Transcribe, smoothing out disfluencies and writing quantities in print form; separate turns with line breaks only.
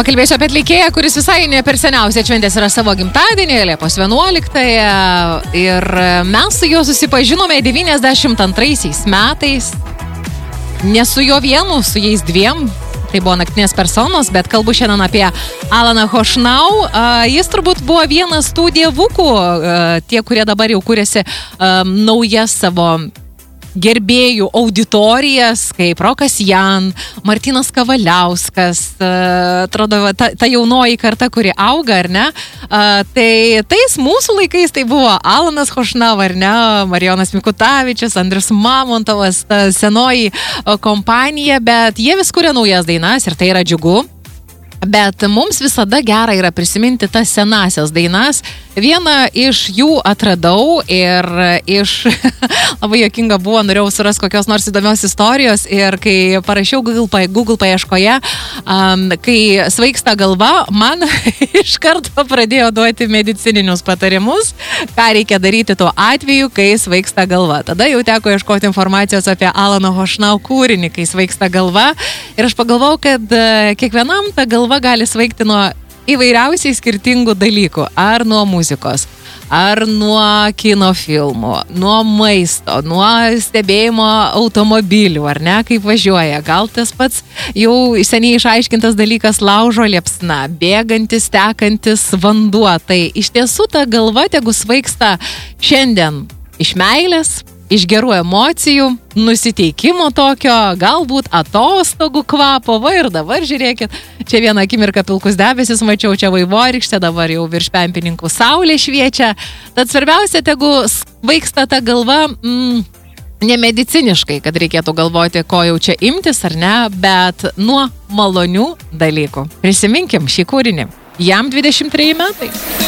Pakalbėsiu apie atlikėją, kuris visai ne per seniausiai atšventęs yra savo gimtadienį, Liepos 11-ąją. Ir mes su juo susipažinome 92 metais. Ne su juo vienu, su jais dviem. Tai buvo naktinės personos, bet kalbu šiandien apie Alaną Chošnau. Jis turbūt buvo vienas tų dievukų, tie, kurie dabar jau kūrėsi naujas savo gerbėjų auditorijas, kaip Rokas Jan, Martynas Kavaliauskas, atrodo, ta jaunoji karta, kuri auga, ar ne? Tai tais mūsų laikais tai buvo Alanas Chošnau, ar ne? Marijonas Mikutavičius, Andrius Mamontovas, ta senoji kompanija, bet jie vis kuria naujas dainas ir tai yra džiugu. Bet mums visada gera yra prisiminti tas senasias dainas. Vieną iš jų atradau ir labai juokinga buvo, norėjau surasti kokios nors įdomios istorijos ir kai parašiau Google paieškoje, kai svaigsta galva, man iš karto pradėjo duoti medicininius patarimus, ką reikia daryti tuo atveju, kai svaigsta galva. Tada jau teko ieškoti informacijos apie Alano Chošnau kūrinį, kai svaigsta galva. Ir aš pagalvojau, kad kiekvienam ta galva gali svaigti nuo įvairiausiai skirtingų dalykų. Ar nuo muzikos, ar nuo kino filmų, nuo maisto, nuo stebėjimo automobilių, ar ne, kaip važiuoja. Gal tas pats jau seniai išaiškintas dalykas laužo liepsna, bėgantis, tekantis vanduo. Tai iš tiesų ta galva tegu svaigsta šiandien iš meilės, iš gerų emocijų, nusiteikimo tokio, galbūt atostogų kvapo. Va ir dabar žiūrėkit, čia vieną akimirką pilkus debesis mačiau, čia vaivorykštė, dabar jau virš pempininkų saulė šviečia. Tad svarbiausia, tegu svaigsta ta galva nemediciniškai, kad reikėtų galvoti, ko jau čia imtis ar ne, bet nuo malonių dalykų. Prisiminkim šį kūrinį. Jam 23 metai.